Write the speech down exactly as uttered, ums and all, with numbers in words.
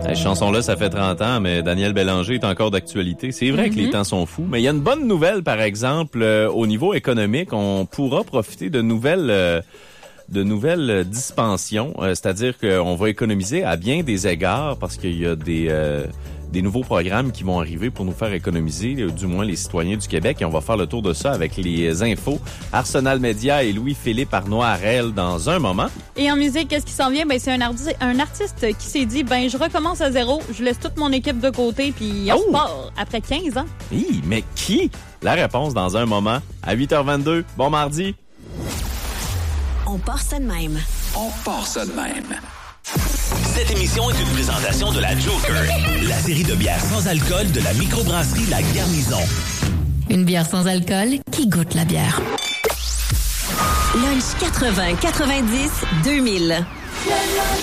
Cette chanson-là, ça fait trente ans, mais Daniel Bélanger est encore d'actualité. C'est vrai mm-hmm. que les temps sont fous, mais il y a une bonne nouvelle, par exemple, euh, au niveau économique, on pourra profiter de nouvelles... Euh, de nouvelles dispensions, euh, c'est-à-dire qu'on va économiser à bien des égards parce qu'il y a des euh, des nouveaux programmes qui vont arriver pour nous faire économiser, euh, du moins les citoyens du Québec, et on va faire le tour de ça avec les infos. Arsenal Média et Louis-Philippe Arnois-Arel dans un moment. Et en musique, qu'est-ce qui s'en vient? Ben, c'est un, ardi- un artiste qui s'est dit, ben je recommence à zéro, je laisse toute mon équipe de côté, puis on oh! repart après quinze ans. Hi, mais qui? La réponse dans un moment, à huit heures vingt-deux. Bon mardi! On part ça de même. On part ça de même. Cette émission est une présentation de la Joker, la série de bières sans alcool de la microbrasserie La Garnison. Une bière sans alcool qui goûte la bière. Lunch quatre-vingts quatre-vingt-dix deux mille.